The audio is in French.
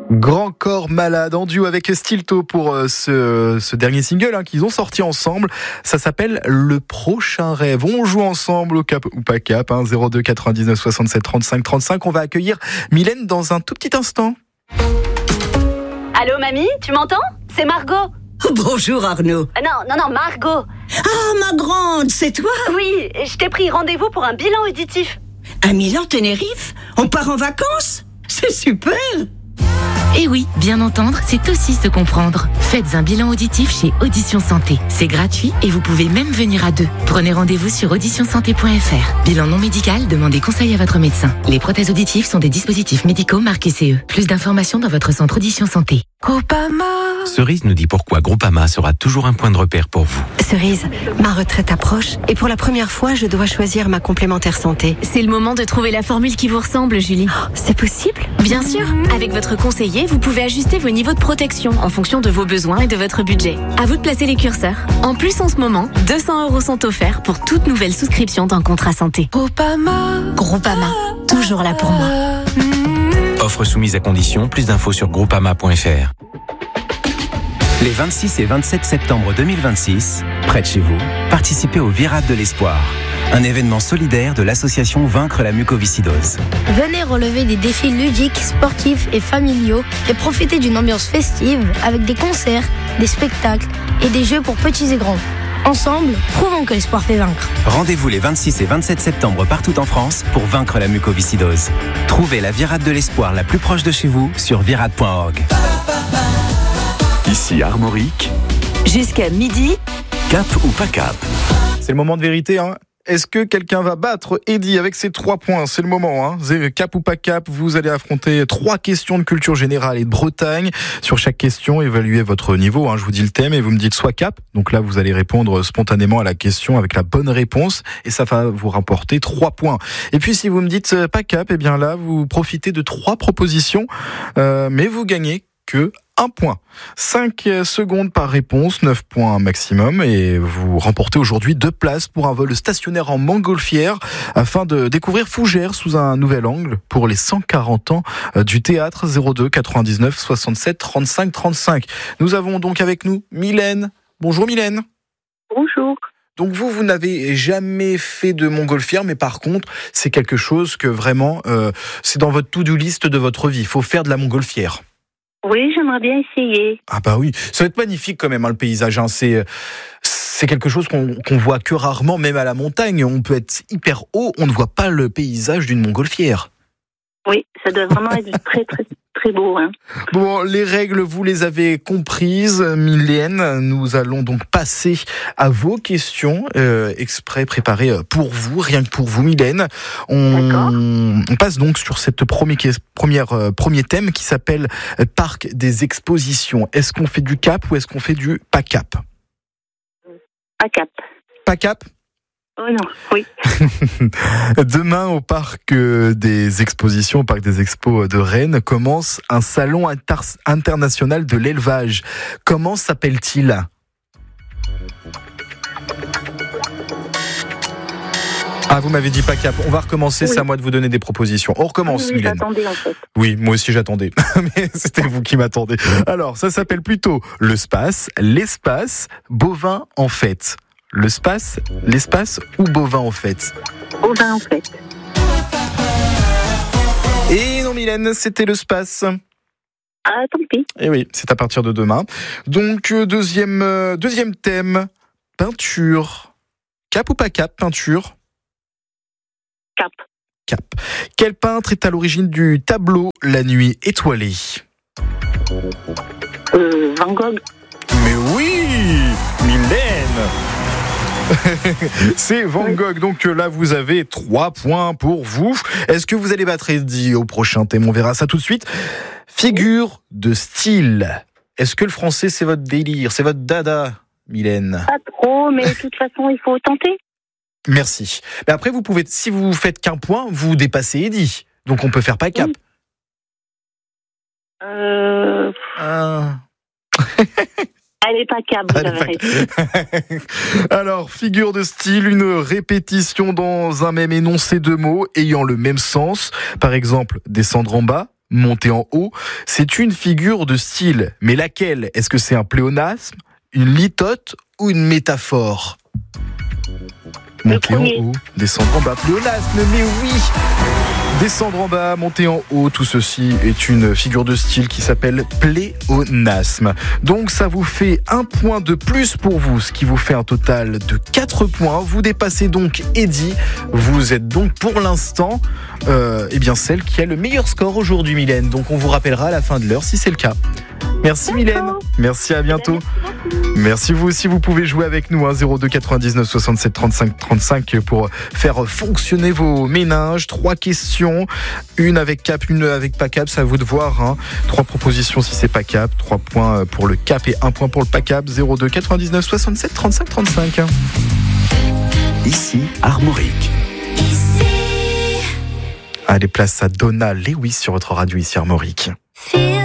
Grand Corps Malade en duo avec Stilto pour ce dernier single qu'ils ont sorti ensemble. Ça s'appelle Le Prochain Rêve. On joue ensemble au cap ou pas cap, 02 99 67 35 35. On va accueillir Mylène dans un tout petit instant. Allô mamie, tu m'entends ? C'est Margot. Bonjour Arnaud. Non, Margot. Ah, ma grande, c'est toi ? Oui, je t'ai pris rendez-vous pour un bilan auditif. À Milan-Tenerife ? On part en vacances ? C'est super ! Et oui, bien entendre, c'est aussi se comprendre. Faites un bilan auditif chez Audition Santé. C'est gratuit et vous pouvez même venir à deux. Prenez rendez-vous sur auditionsanté.fr. Bilan non médical, demandez conseil à votre médecin. Les prothèses auditives sont des dispositifs médicaux marqués CE. Plus d'informations dans votre centre Audition Santé. Groupama. Cerise nous dit pourquoi Groupama sera toujours un point de repère pour vous. Cerise, ma retraite approche et pour la première fois, je dois choisir ma complémentaire santé. C'est le moment de trouver la formule qui vous ressemble, Julie. Oh, c'est possible ? Bien sûr. Avec votre conseiller, vous pouvez ajuster vos niveaux de protection en fonction de vos besoins et de votre budget. À vous de placer les curseurs. En plus, en ce moment, 200 € sont offerts pour toute nouvelle souscription d'un contrat santé. Groupama. Groupama, toujours là pour moi. Offre soumise à condition, plus d'infos sur groupama.fr. Les 26 et 27 septembre 2026, près de chez vous, participez au Virade de l'Espoir, un événement solidaire de l'association Vaincre la mucoviscidose. Venez relever des défis ludiques, sportifs et familiaux et profiter d'une ambiance festive avec des concerts, des spectacles et des jeux pour petits et grands. Ensemble, prouvons que l'espoir fait vaincre. Rendez-vous les 26 et 27 septembre partout en France pour vaincre la mucoviscidose. Trouvez la Virade de l'Espoir la plus proche de chez vous sur virade.org. Ici Armorique. Jusqu'à midi. Cap ou pas cap ? C'est le moment de vérité. Est-ce que quelqu'un va battre Eddy avec ses 3 points ? C'est le moment. Cap ou pas cap, vous allez affronter 3 questions de culture générale et de Bretagne. Sur chaque question, évaluez votre niveau. Je vous dis le thème et vous me dites soit cap. Donc là, vous allez répondre spontanément à la question avec la bonne réponse. Et ça va vous rapporter 3 points. Et puis si vous me dites pas cap, eh bien là, vous profitez de 3 propositions. Mais vous gagnez que 1 point. 5 secondes par réponse, 9 points maximum. Et vous remportez aujourd'hui 2 places pour un vol stationnaire en montgolfière afin de découvrir Fougères sous un nouvel angle pour les 140 ans du théâtre. 02 99 67 35 35. Nous avons donc avec nous Mylène. Bonjour Mylène. Bonjour. Donc vous n'avez jamais fait de montgolfière, mais par contre, c'est quelque chose que vraiment, c'est dans votre to-do list de votre vie. Il faut faire de la montgolfière. Oui, j'aimerais bien essayer. Ah bah oui, ça va être magnifique quand même le paysage. C'est quelque chose qu'on voit que rarement, même à la montagne. On peut être hyper haut, on ne voit pas le paysage d'une montgolfière. Oui, ça doit vraiment être très très très beau. Bon, les règles, vous les avez comprises, Mylène. Nous allons donc passer à vos questions exprès préparées pour vous, rien que pour vous, Mylène. On passe donc sur cette premier thème qui s'appelle Parc des expositions. Est-ce qu'on fait du cap ou est-ce qu'on fait du pas cap ? Pas cap. Pas cap ? Oh non, oui. Demain, au Parc des Expositions, au Parc des Expos de Rennes, commence un salon international de l'élevage. Comment s'appelle-t-il ? Ah, vous m'avez dit pas cap. On va recommencer, oui. C'est à moi de vous donner des propositions. On recommence, oui, Mylène. J'attendais en fait. Oui, moi aussi j'attendais. Mais c'était vous qui m'attendez. Alors, ça s'appelle plutôt le space, l'espace, bovin en fête. Le space, l'espace ou bovin en fait ? Bovin en fait. Et non Mylène, c'était le space. Ah, tant pis. Et oui, c'est à partir de demain. Donc deuxième thème, peinture. Cap ou pas cap, peinture ? Cap. Cap. Quel peintre est à l'origine du tableau La Nuit étoilée ? Van Gogh. Mais oui, Mylène. C'est Van Gogh, donc là vous avez 3 points pour vous. Est-ce que vous allez battre Eddy au prochain thème ? On verra ça tout de suite. Figure de style. Est-ce que le français c'est votre délire, c'est votre dada, Mylène ? Pas trop, mais de toute façon il faut tenter. Merci. Mais après vous pouvez, si vous faites qu'un point, vous dépassez Eddy. Donc on peut faire pas cap. Elle est pas cap, vous avez raison. Alors, figure de style, une répétition dans un même énoncé de mots ayant le même sens. Par exemple, descendre en bas, monter en haut, c'est une figure de style. Mais laquelle? Est-ce que c'est un pléonasme, une litote ou une métaphore? Monter en haut, descendre en bas, pléonasme, mais oui! Descendre en bas, monter en haut, tout ceci est une figure de style qui s'appelle pléonasme. Donc ça vous fait 1 point de plus pour vous, ce qui vous fait un total de 4 points. Vous dépassez donc Eddy. Vous êtes donc pour l'instant celle qui a le meilleur score aujourd'hui, Mylène. Donc on vous rappellera à la fin de l'heure si c'est le cas. Merci Mylène. Merci, à bientôt. Merci vous aussi, vous pouvez jouer avec nous 02 99 67 35 35 pour faire fonctionner vos méninges. 3 questions, une avec cap, une avec pas cap, c'est à vous de voir. 3 propositions si c'est pas cap, 3 points pour le cap et 1 point pour le pas cap. 02 99 67 35 35. Ici Armorique. Allez, place à Donna Lewis sur votre radio ici Armorique.